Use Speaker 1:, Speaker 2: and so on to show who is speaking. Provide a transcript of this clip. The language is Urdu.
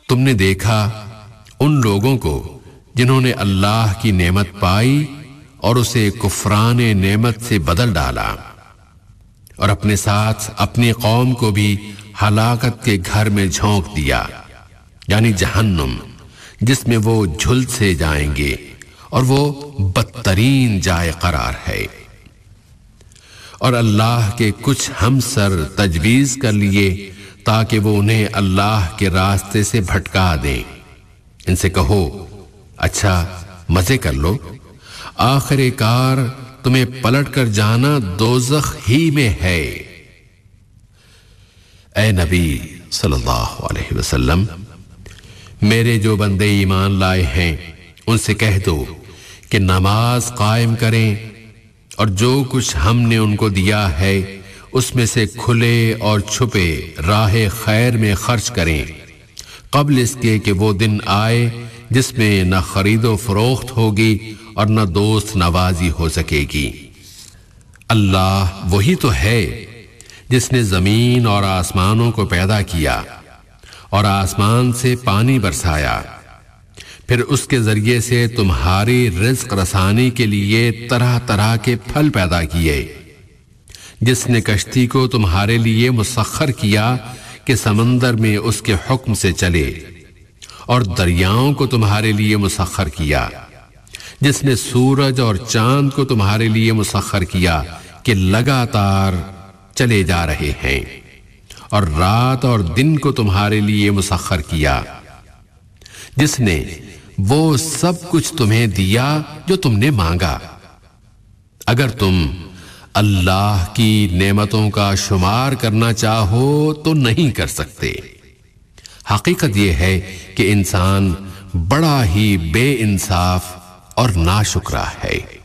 Speaker 1: تم نے دیکھا ان لوگوں کو جنہوں نے اللہ کی نعمت پائی اور اسے کفران نعمت سے بدل ڈالا، اور اپنے ساتھ اپنی قوم کو بھی ہلاکت کے گھر میں جھونک دیا، یعنی جہنم، جس میں وہ جھل سے جائیں گے اور وہ بدترین جائے قرار ہے۔ اور اللہ کے کچھ ہمسر تجویز کر لیے تاکہ وہ انہیں اللہ کے راستے سے بھٹکا دیں۔ ان سے کہو اچھا مزے کر لو، آخر کار تمہیں پلٹ کر جانا دوزخ ہی میں ہے۔ اے نبی صلی اللہ علیہ وسلم، میرے جو بندے ایمان لائے ہیں ان سے کہہ دو کہ نماز قائم کریں اور جو کچھ ہم نے ان کو دیا ہے اس میں سے کھلے اور چھپے راہ خیر میں خرچ کریں، قبل اس کے کہ وہ دن آئے جس میں نہ خرید و فروخت ہوگی اور نہ دوست نوازی ہو سکے گی۔ اللہ وہی تو ہے جس نے زمین اور آسمانوں کو پیدا کیا اور آسمان سے پانی برسایا، پھر اس کے ذریعے سے تمہاری رزق رسانی کے لیے طرح طرح کے پھل پیدا کیے، جس نے کشتی کو تمہارے لیے مسخر کیا کہ سمندر میں اس کے حکم سے چلے، اور دریاؤں کو تمہارے لیے مسخر کیا، جس نے سورج اور چاند کو تمہارے لیے مسخر کیا کہ لگاتار چلے جا رہے ہیں، اور رات اور دن کو تمہارے لیے مسخر کیا، جس نے وہ سب کچھ تمہیں دیا جو تم نے مانگا۔ اگر تم اللہ کی نعمتوں کا شمار کرنا چاہو تو نہیں کر سکتے۔ حقیقت یہ ہے کہ انسان بڑا ہی بے انصاف اور ناشکرا ہے۔